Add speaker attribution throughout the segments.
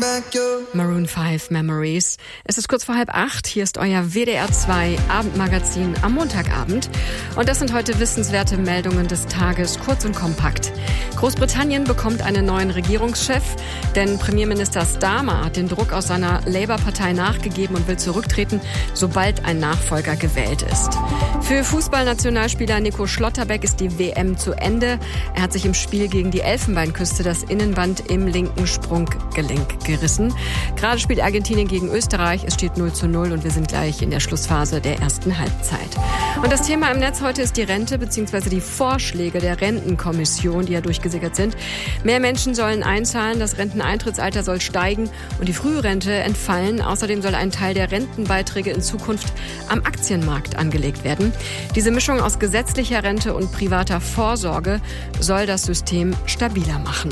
Speaker 1: Maroon 5 Memories. Es ist kurz vor 7:30. Hier ist euer WDR 2 Abendmagazin am Montagabend. Und das sind heute wissenswerte Meldungen des Tages, kurz und kompakt. Großbritannien bekommt einen neuen Regierungschef, denn Premierminister Starmer hat den Druck aus seiner Labour-Partei nachgegeben und will zurücktreten, sobald ein Nachfolger gewählt ist. Für Fußballnationalspieler Nico Schlotterbeck ist die WM zu Ende. Er hat sich im Spiel gegen die Elfenbeinküste das Innenband im linken Sprunggelenk gerissen. Gerade spielt Argentinien gegen Österreich. Es steht 0:0 und wir sind gleich in der Schlussphase der ersten Halbzeit. Und das Thema im Netz heute ist die Rente bzw. die Vorschläge der Rentenkommission, die ja durchgesickert sind. Mehr Menschen sollen einzahlen, das Renteneintrittsalter soll steigen und die Frührente entfallen. Außerdem soll ein Teil der Rentenbeiträge in Zukunft am Aktienmarkt angelegt werden. Diese Mischung aus gesetzlicher Rente und privater Vorsorge soll das System stabiler machen.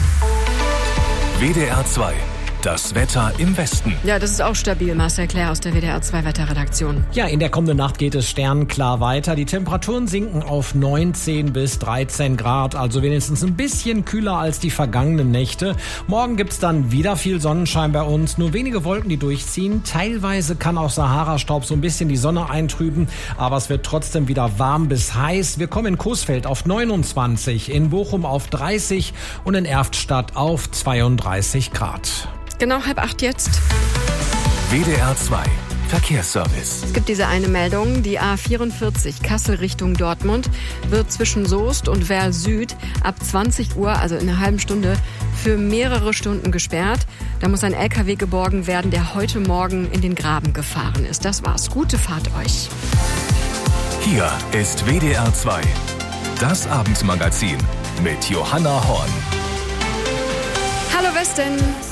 Speaker 2: WDR 2. Das Wetter im Westen.
Speaker 1: Ja, das ist auch stabil. Marcel Claire aus der WDR 2 Wetterredaktion.
Speaker 3: Ja, in der kommenden Nacht geht es sternklar weiter. Die Temperaturen sinken auf 19 bis 13 Grad, also wenigstens ein bisschen kühler als die vergangenen Nächte. Morgen gibt's dann wieder viel Sonnenschein bei uns, nur wenige Wolken, die durchziehen. Teilweise kann auch Sahara-Staub so ein bisschen die Sonne eintrüben, aber es wird trotzdem wieder warm bis heiß. Wir kommen in Coesfeld auf 29, in Bochum auf 30 und in Erftstadt auf 32 Grad.
Speaker 1: Genau 7:30 jetzt.
Speaker 2: WDR 2 Verkehrsservice.
Speaker 1: Es gibt diese eine Meldung. Die A44 Kassel Richtung Dortmund wird zwischen Soest und Werl Süd ab 20 Uhr, also in einer halben Stunde, für mehrere Stunden gesperrt. Da muss ein LKW geborgen werden, der heute Morgen in den Graben gefahren ist. Das war's. Gute Fahrt euch.
Speaker 2: Hier ist WDR 2. Das Abendmagazin mit Johanna Horn.
Speaker 1: Hallo Westen.